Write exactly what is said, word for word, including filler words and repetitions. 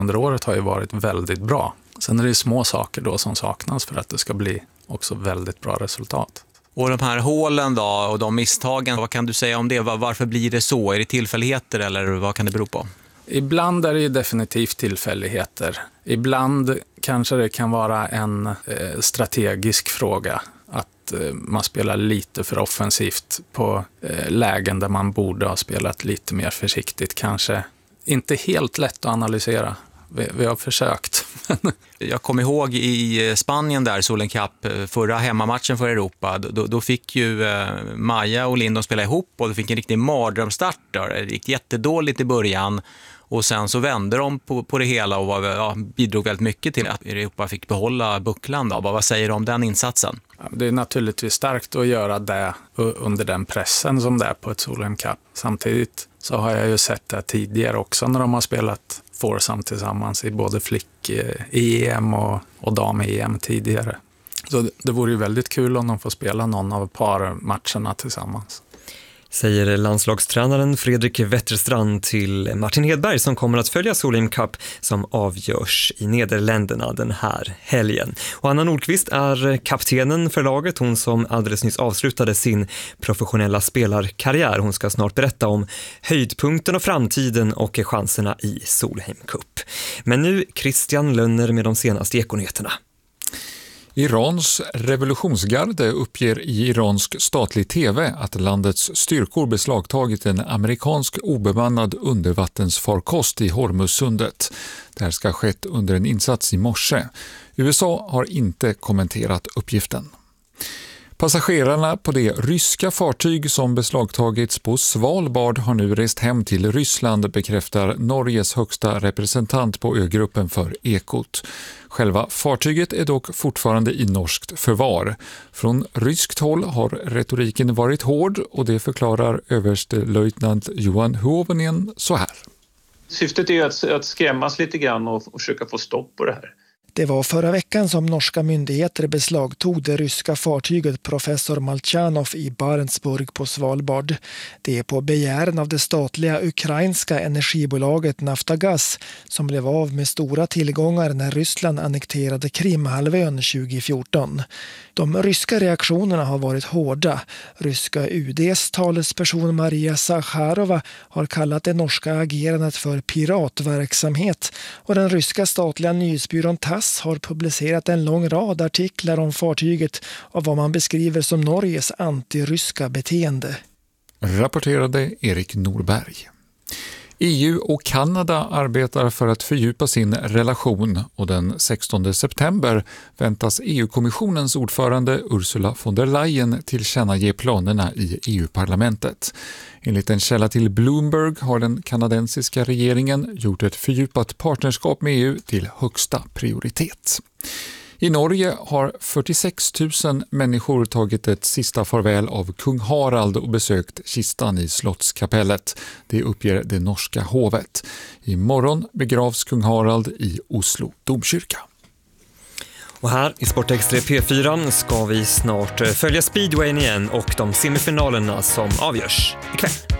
under året har ju varit väldigt bra. Sen är det små saker då som saknas för att det ska bli också väldigt bra resultat. Och de här hålen då och de misstagen, vad kan du säga om det? Varför blir det så? Är det tillfälligheter eller vad kan det bero på? Ibland är det definitivt tillfälligheter. Ibland kanske det kan vara en eh, strategisk fråga. Att eh, man spelar lite för offensivt på eh, lägen där man borde ha spelat lite mer försiktigt. Kanske inte helt lätt att analysera. Vi, vi har försökt. Jag kommer ihåg i Spanien där, Solen Cup, förra hemmamatchen för Europa. Då, då fick ju eh, Maja och Lindon spela ihop och de fick en riktig mardrömstart. Det gick jättedåligt i början och sen så vände de på, på det hela och var, ja, bidrog väldigt mycket till att Europa fick behålla bucklan. Då. Vad säger du om den insatsen? Det är naturligtvis starkt att göra det under den pressen som det är på ett Solen Cup. Samtidigt så har jag ju sett det tidigare också när de har spelat foursome tillsammans i både flick-E M och, och dam-E M tidigare. Så det, det vore ju väldigt kul om de får spela någon av parmatcherna tillsammans. Säger landslagstränaren Fredrik Wetterstrand till Martin Hedberg som kommer att följa Solheim Cup som avgörs i Nederländerna den här helgen. Och Anna Nordqvist är kaptenen för laget, hon som alldeles nyss avslutade sin professionella spelarkarriär. Hon ska snart berätta om höjdpunkten och framtiden och chanserna i Solheim Cup. Men nu Christian Lönner med de senaste ekonyheterna. Irans revolutionsgarde uppger i iransk statlig tv att landets styrkor beslagtagit en amerikansk obemannad undervattensfarkost i Hormuzsundet. Det här ska ha skett under en insats i morse. U S A har inte kommenterat uppgiften. Passagerarna på det ryska fartyg som beslagtagits på Svalbard har nu rest hem till Ryssland, bekräftar Norges högsta representant på ögruppen för Ekot. Själva fartyget är dock fortfarande i norskt förvar. Från ryskt håll har retoriken varit hård och det förklarar överstelöjtnant Johan Huovinen så här. Syftet är att, att skrämmas lite grann och, och försöka få stopp på det här. Det var förra veckan som norska myndigheter beslagtog det ryska fartyget Professor Malchanov i Barentsburg på Svalbard. Det är på begäran av det statliga ukrainska energibolaget Naftagaz som blev av med stora tillgångar när Ryssland annekterade Krimhalvön tjugo fjorton. De ryska reaktionerna har varit hårda. Ryska U D:s talesperson Maria Zakharova har kallat det norska agerandet för piratverksamhet och den ryska statliga nyhetsbyrån T A S har publicerat en lång rad artiklar om fartyget och vad man beskriver som Norges antiryska beteende. Rapporterade Erik Norberg. E U och Kanada arbetar för att fördjupa sin relation och den sextonde september väntas E U-kommissionens ordförande Ursula von der Leyen tillkännage planerna i E U-parlamentet. Enligt en källa till Bloomberg har den kanadensiska regeringen gjort ett fördjupat partnerskap med E U till högsta prioritet. I Norge har fyrtiosex tusen människor tagit ett sista farväl av kung Harald och besökt kistan i Slottskapellet. Det uppger det norska hovet. Imorgon begravs kung Harald i Oslo domkyrka. Och här i Sportextra P fyra ska vi snart följa speedwayen igen och de semifinalerna som avgörs ikväll.